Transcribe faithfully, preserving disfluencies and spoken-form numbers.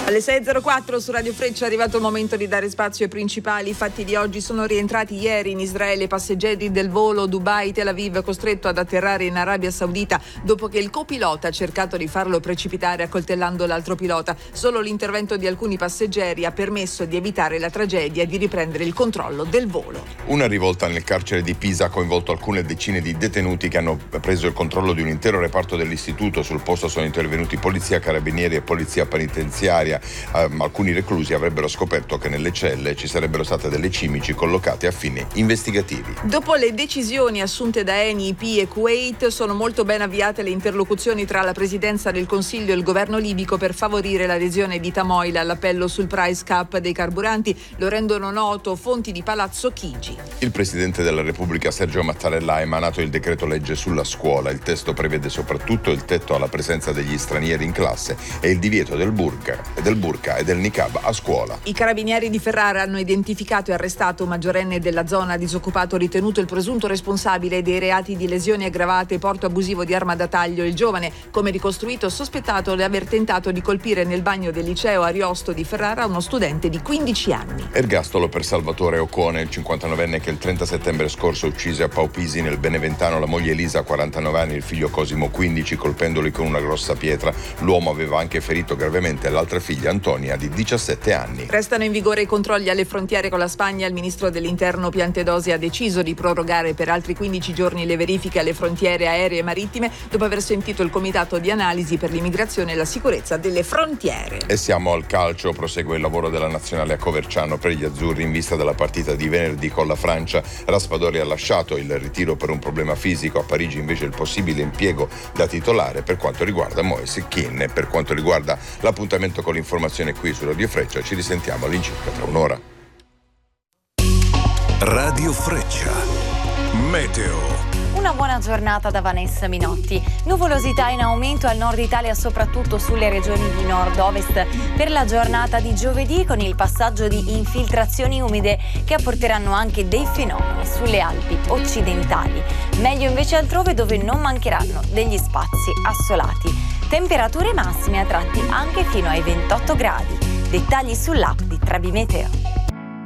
Alle sei e zero quattro su Radio Freccia è arrivato il momento di dare spazio ai principali fatti di oggi. Sono rientrati ieri in Israele passeggeri del volo Dubai-Tel Aviv costretto ad atterrare in Arabia Saudita dopo che il copilota ha cercato di farlo precipitare accoltellando l'altro pilota. Solo l'intervento di alcuni passeggeri ha permesso di evitare la tragedia e di riprendere il controllo del volo. Una rivolta nel carcere di Pisa ha coinvolto alcune decine di detenuti che hanno preso il controllo di un intero reparto dell'istituto. Sul posto sono intervenuti polizia, carabinieri e polizia penitenziaria. Um, alcuni reclusi avrebbero scoperto che nelle celle ci sarebbero state delle cimici collocate a fini investigativi. Dopo le decisioni assunte da Eni, I P e Kuwait, sono molto ben avviate le interlocuzioni tra la Presidenza del Consiglio e il governo libico per favorire l'adesione di Tamoil all'appello sul price cap dei carburanti. Lo rendono noto fonti di Palazzo Chigi. Il Presidente della Repubblica Sergio Mattarella ha emanato il decreto legge sulla scuola. Il testo prevede soprattutto il tetto alla presenza degli stranieri in classe e il divieto del burqa del burqa e del niqab a scuola. I carabinieri di Ferrara hanno identificato e arrestato un maggiorenne della zona disoccupato ritenuto il presunto responsabile dei reati di lesioni aggravate e porto abusivo di arma da taglio. Il giovane, come ricostruito, sospettato di aver tentato di colpire nel bagno del liceo Ariosto di Ferrara uno studente di quindici anni. Ergastolo per Salvatore Ocone, il cinquantanovenne che il trenta settembre scorso uccise a Paupisi nel Beneventano la moglie Elisa, quarantanove anni, e il figlio Cosimo, quindici, colpendoli con una grossa pietra. L'uomo aveva anche ferito gravemente l'altra figlia Antonia, di diciassette anni. Restano in vigore i controlli alle frontiere con la Spagna. Il ministro dell'Interno Piantedosi ha deciso di prorogare per altri quindici giorni le verifiche alle frontiere aeree e marittime dopo aver sentito il comitato di analisi per l'immigrazione e la sicurezza delle frontiere. E siamo al calcio. Prosegue il lavoro della nazionale a Coverciano per gli azzurri in vista della partita di venerdì con la Francia. Raspadori ha lasciato il ritiro per un problema fisico. A Parigi invece il possibile impiego da titolare per quanto riguarda Moise Kean. E per quanto riguarda l'appuntamento con l'informazione qui su Radio Freccia, ci risentiamo all'incirca tra un'ora. Radio Freccia Meteo. Una buona giornata da Vanessa Minotti. Nuvolosità in aumento al nord Italia, soprattutto sulle regioni di nord-ovest per la giornata di giovedì, con il passaggio di infiltrazioni umide che apporteranno anche dei fenomeni sulle Alpi occidentali. Meglio invece altrove, dove non mancheranno degli spazi assolati. Temperature massime a tratti anche fino ai ventotto gradi. Dettagli sull'app di Trebi Meteo.